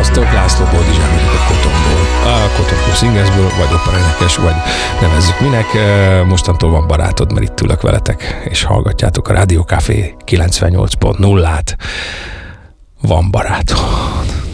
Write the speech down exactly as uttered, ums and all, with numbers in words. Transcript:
Sziasztok, László Boldizsán vagyok a Kotonból. A Koton Club Singersből, vagy operaénekes, vagy nevezzük minek. Mostantól van barátod, mert itt ülök veletek, és hallgatjátok a Rádió Café kilencvennyolc pont nullát. Van barátod.